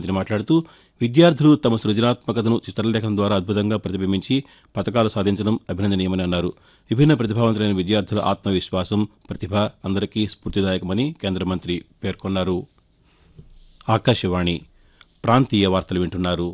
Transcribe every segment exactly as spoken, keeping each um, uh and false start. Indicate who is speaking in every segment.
Speaker 1: మంత్రి మాట్లాడుతూ విద్యార్థులు తమ సృజనాత్మకతను చిత్రలేఖనం ద్వారా అద్భుతంగా ప్రతిబింబించి పతకాలు సాధించడం అభినందనీయమని అన్నారు. విభిన్న ప్రతిభావంతులైన విద్యార్థుల ఆత్మవిశ్వాసం, ప్రతిభ అందరికీ స్ఫూర్తిదాయకమని కేంద్ర మంత్రి పేర్కొన్నారు. ఆకాశవాణి ప్రాంతీయ వార్తలు వింటున్నారు.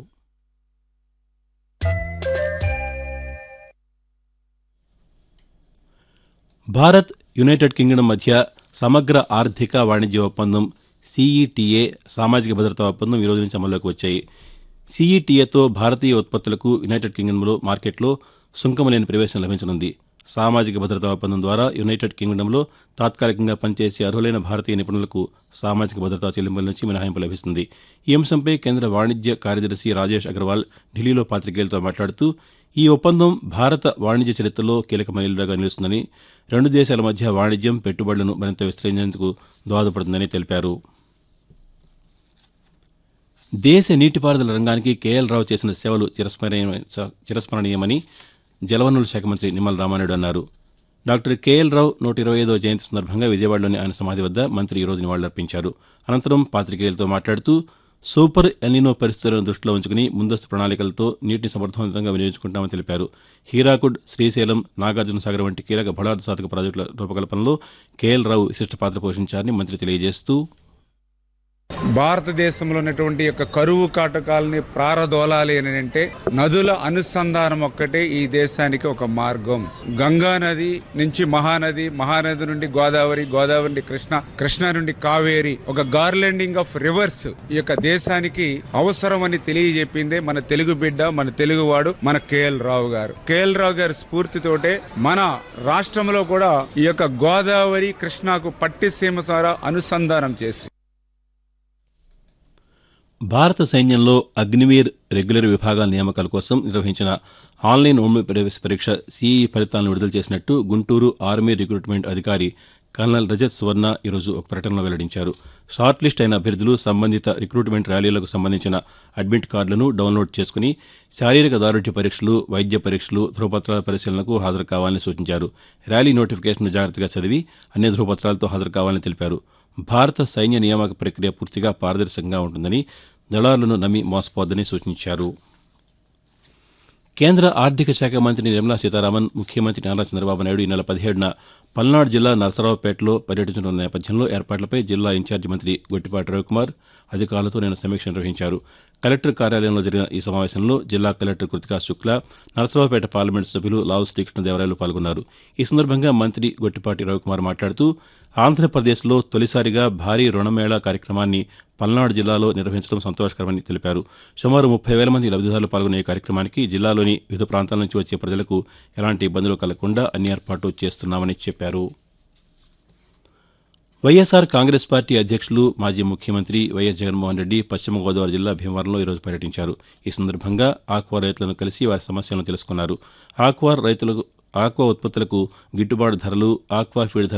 Speaker 1: భారత్ యునైటెడ్ కింగ్డమ్ మధ్య సమగ్ర ఆర్థిక వాణిజ్య ఒప్పందం సీఈటీఏ సామాజిక భద్రతా ఒప్పందం ఈ రోజు నుంచి అమల్లోకి వచ్చాయి. సీఈటీఏతో భారతీయ ఉత్పత్తులకు యునైటెడ్ కింగ్డమ్లో మార్కెట్లో సుంకం లేని ప్రవేశం లభించనుంది. సామాజిక భద్రతా ఒప్పందం ద్వారా యునైటెడ్ కింగ్డమ్లో తాత్కాలికంగా పనిచేసే అర్హులైన భారతీయ నిపుణులకు సామాజిక భద్రతా చెల్లింపుల నుంచి మినహాయింపు లభిస్తుంది. ఈ అంశంపై కేంద్ర వాణిజ్య కార్యదర్శి రాజేష్ అగర్వాల్ ఢిల్లీలో పాతికేయులతో మాట్లాడుతూ ఈ ఒప్పందం భారత వాణిజ్య చరిత్రలో కీలక మైలురాయిగా నిలుస్తుందని, రెండు దేశాల మధ్య వాణిజ్యం, పెట్టుబడులను మరింత విస్తరించేందుకు దోహదపడుతుందని తెలిపారు. దేశ నీటిపారుదల రంగానికి కేఎల్ రావు చేసిన సేవలు చిరస్మరణీయమని జలవనరుల శాఖ మంత్రి నిమ్మల రామానాయుడు అన్నారు. డాక్టర్ కేఎల్ రావు నూట ఇరవై ఐదవ జయంతి సందర్భంగా విజయవాడలోని ఆయన సమాధి వద్ద మంత్రి ఈ రోజు నివాళులర్పించారు. అనంతరం పాతికేయులతో మాట్లాడుతూ సూపర్ ఎల్నినో పరిస్థితులను దృష్టిలో ఉంచుకుని ముందస్తు ప్రణాళికలతో నీటిని సమర్థవంతంగా వినియోగించుకుంటామని తెలిపారు. హీరాకుడ్, శ్రీశైలం, నాగార్జున సాగర్ వంటి కీలక బలార్థ సాధక ప్రాజెక్టుల రూపకల్పనలో కేఎల్ రావు విశిష్ట పాత్ర పోషించారని మంత్రి తెలియజేస్తూ
Speaker 2: భారతదేశంలో ఉన్నటువంటి యొక్క కరువు కాటకాలని ప్రారదోలాలి అని అంటే నదుల అనుసంధానం ఒక్కటే ఈ దేశానికి ఒక మార్గం. గంగా నది నుంచి మహానది, మహానది నుండి గోదావరి, గోదావరి నుండి కృష్ణ, కృష్ణ నుండి కావేరి, ఒక గార్లెండింగ్ ఆఫ్ రివర్స్ ఈ యొక్క దేశానికి అవసరం అని తెలియజెప్పిందే మన తెలుగు బిడ్డ, మన తెలుగువాడు, మన కేఎల్ రావు గారు. కేఎల్ రావు గారి స్ఫూర్తితోటే మన రాష్ట్రంలో కూడా ఈ యొక్క గోదావరి, కృష్ణకు పట్టిసీమ ద్వారా అనుసంధానం చేసి
Speaker 1: భారత సైన్యంలో అగ్నివీర్ రెగ్యులర్ విభాగాల నియామకాల కోసం నిర్వహించిన ఆన్లైన్ ఉమ్మడి ప్రవేశ పరీక్ష సీఈ ఫలితాలను విడుదల చేసినట్టు గుంటూరు ఆర్మీ రిక్రూట్మెంట్ అధికారి కల్నల్ రజత్ సువర్ణ ఈరోజు ఒక ప్రకటనలో వెల్లడించారు. షార్ట్ లిస్ట్ అయిన అభ్యర్థులు సంబంధిత రిక్రూట్మెంట్ ర్యాలీలకు సంబంధించిన అడ్మిట్ కార్డులను డౌన్లోడ్ చేసుకుని శారీరక దారుఢ్య పరీక్షలు, వైద్య పరీక్షలు, ధృవపత్రాల పరిశీలనకు హాజరు కావాలని సూచించారు. ర్యాలీ నోటిఫికేషన్ను జాగ్రత్తగా చదివి అన్ని ధృవపత్రాలతో హాజరు కావాలని తెలిపారు. భారత సైన్య నియామక ప్రక్రియ పూర్తిగా పారదర్శకంగా ఉంటుందని, దళారులను నమ్మి మోసపోవద్దని సూచించారు. కేంద్ర ఆర్థిక శాఖ మంత్రి నిర్మలా సీతారామన్, ముఖ్యమంత్రి నారా చంద్రబాబు నాయుడు ఈ నెల పదిహేడున పల్నాడు జిల్లా నరసరావుపేటలో పర్యటించనున్న నేపథ్యంలో ఏర్పాట్లపై జిల్లా ఇన్ఛార్జి మంత్రి గొట్టిపాటి రవికుమార్ అధికారులతో నిన్న సమీక్ష నిర్వహించారు. కలెక్టర్ కార్యాలయంలో జరిగిన ఈ సమావేశంలో జిల్లా కలెక్టర్ కృతికా శుక్లా, నరసరావుపేట పార్లమెంటు సభ్యులు లావు శ్రీకృష్ణదేవరాయలు పాల్గొన్నారు. ఈ సందర్భంగా మంత్రి గొట్టిపాటి రవికుమార్ మాట్లాడుతూ ఆంధ్రప్రదేశ్లో తొలిసారిగా భారీ రుణమేళా కార్యక్రమాన్ని పల్నాడు జిల్లాలో నిర్వహించడం సంతోషకరమని తెలిపారు. సుమారు ముప్పై వేల మంది లబ్దిదారులు పాల్గొనే ఈ కార్యక్రమానికి జిల్లాలోని వివిధ ప్రాంతాల నుంచి వచ్చే ప్రజలకు ఎలాంటి ఇబ్బందులు కలగకుండా అన్ని ఏర్పాట్లు చేస్తున్నామని చెప్పారు. వైఎస్ఆర్ కాంగ్రెస్ పార్టీ అధ్యక్షులు, మాజీ ముఖ్యమంత్రి వైఎస్ జగన్మోహన్ రెడ్డి పశ్చిమ గోదావరి జిల్లా భీమవరంలో ఈరోజు పర్యటించారు. ఈ సందర్భంగా ఆక్వా రైతులను కలిసి వారి సమస్యలను తెలుసుకున్నారు. ఆక్వా రైతులకు ఆక్వా ఉత్పత్తులకు గిట్టుబాటు ధరలు, ఆక్వా ఫీడ్